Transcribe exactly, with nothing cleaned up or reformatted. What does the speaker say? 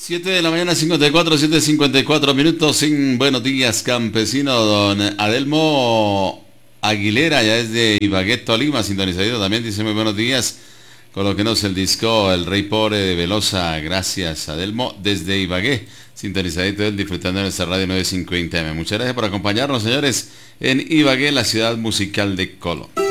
siete de la mañana, cincuenta y cuatro, siete cincuenta y cuatro minutos. Sin buenos días, campesino. Don Adelmo Aguilera, ya desde Ibagué, Tolima, sintonizadito también. Dice muy buenos días. Colóquenos el disco El Rey Pobre de Velosa. Gracias, Adelmo, desde Ibagué. Sintonizadito, él disfrutando de nuestra radio novecientos cincuenta M. Muchas gracias por acompañarnos, señores, en Ibagué, la ciudad musical de Colombia.